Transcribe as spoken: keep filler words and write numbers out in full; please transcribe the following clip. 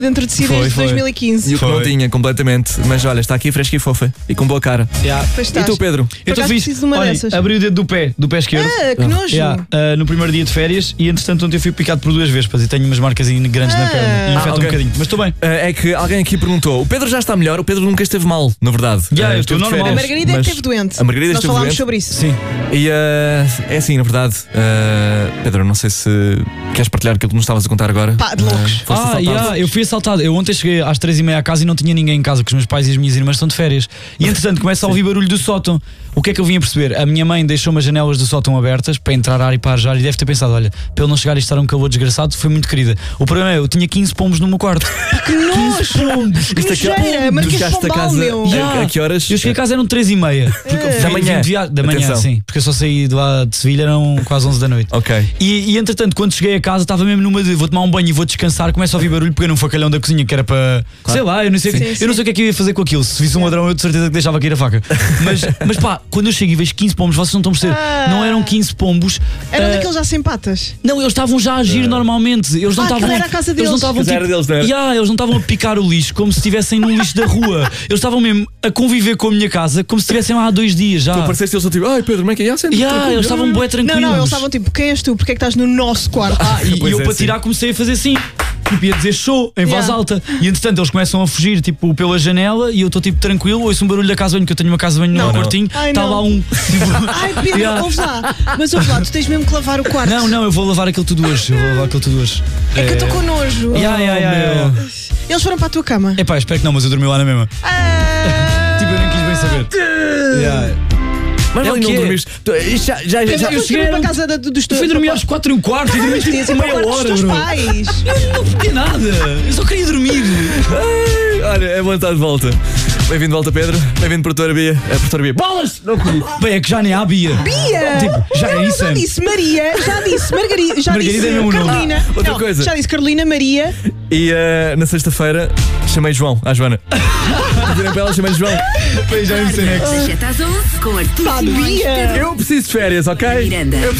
dentro de si Foi, desde foi. dois mil e quinze. E o que não Foi. tinha, completamente. Mas olha, está aqui fresca e fofa. E com boa cara. Yeah. Pois E estás. tu, Pedro? Eu estou acaso fixe. preciso de uma Olha, dessas. abri o dedo do pé, do pé esquerdo. Ah, que nojo. Yeah, ah, no primeiro dia de férias e entretanto ontem eu fui picado por duas vespas e tenho umas marcas aí grandes na Ah. perna e Ah, infeta ok. um bocadinho, mas estou bem. Ah, é que alguém aqui perguntou: o Pedro já está melhor? O Pedro nunca esteve mal, na verdade. Já, Ah, eu estou esteve de normal. A férias, Margarida é que mas- esteve doente. A Margarida Nós esteve falámos doente. sobre isso. Sim. E ah, é assim, na verdade. ah, Pedro, não sei se queres partilhar aquilo que nos estavas a contar agora. Pá, de loucos. Ah, foste Ah, assaltado. yeah, eu fui assaltado. Eu ontem cheguei às três e meia à casa e não tinha ninguém em casa, porque os meus pais e as minhas irmãs estão de férias. E entretanto começa a ouvir barulho do sótão. O que é que eu vim a perceber? A minha mãe deixou umas janelas do sótão abertas para entrar ar e para arejar e deve ter pensado: olha, para ele não chegar e estar um calor desgraçado, foi muito querida. O problema é, eu tinha quinze pombos no meu quarto. Que nojo. Que Isto aqui- nojeira. Tu Marquês de chegaste a Pombal, casa meu. a- Yeah. a que horas? Eu cheguei a casa eram três e meia. Porque eu Da vim- manhã. vim de via- Da manhã, Atenção. sim. Porque eu só saí de lá de Sevilha, eram quase onze da noite. Ok. E, e entretanto, quando cheguei a casa, estava mesmo numa de vou tomar um banho e vou descansar. Começo a ouvir barulho, peguei num facalhão da cozinha que era para. Sei lá, eu não sei, Sim, eu sim. não sei o que é que eu ia fazer com aquilo. Se visse um ladrão, eu de certeza que deixava cair a faca. Mas, mas pá, quando eu chego e vejo quinze pombos, vocês não estão a perceber. Ah. Não eram quinze pombos. Eram ah, daqueles já sem patas. Não, eles estavam já a agir normalmente. Eles não Ah, estavam. aquilo era a casa Eles não deles. estavam Mas era tipo, deles, não era? Yeah, eles não estavam a picar o lixo como se estivessem num lixo da rua. Eles estavam mesmo a conviver com a minha casa como se estivessem lá há dois dias já. Tu apareceste e eles são tipo: ai Pedro, como é que é? Ah, sente, Yeah, tranquilo. eles estavam bué Não, tranquilos. não, eles estavam tipo, quem és tu? Porque é que estás no nosso quarto? Ah, e, Pois e eu é, para sim. tirar comecei a fazer assim. Tipo, ia dizer show em voz Yeah. alta. E entretanto eles começam a fugir tipo pela janela e eu estou tipo tranquilo, ouço um barulho da casa de banho, que eu tenho uma casa de banho no Não, meu não. quartinho. Ai, Está não. lá um. Tipo, Ai, Pedro, Yeah. ouve lá. Mas ouve lá, tu tens mesmo que lavar o quarto. não, não, eu vou lavar aquilo tudo hoje. Eu vou lavar aquilo tudo hoje. É que eu estou com nojo. Yeah, yeah, yeah, yeah. Eles foram para a tua cama. Epá, espero que não, mas eu dormi lá na mesma. Ah. Tipo, eu nem quis bem saber. Yeah. Mas É ali o não quê? dormiste. Tu- isto Já, já, já, já, eu Eu cheguei, cheguei para era- a casa da, dos Eu teus fui dormir às quatro e um quarto e dormi Mas tinhas tipo ido para o meia quarto hora, dos teus bro. pais. Eu não pedi nada. Eu só queria dormir. Ai, olha, é bom estar de volta. Bem-vindo de volta, Pedro. Bem-vindo, produtora Bia. A produtora Bia. Bolas! Não comi. Bem, é que já nem há Bia. Bia! Tipo, já não, é eu isso, já hein? disse Maria, já disse Margarida, já Margarida disse é mesmo nome. Carolina. Outra Não, coisa. Já disse Carolina, Maria. E eh, na sexta-feira chamei João, à Joana. Virem para ela, chamei João. Bem, já não sei. Das sete às onze com Artur Sabia. Simões, Pedro Eu preciso de férias, ok? Miranda. Eu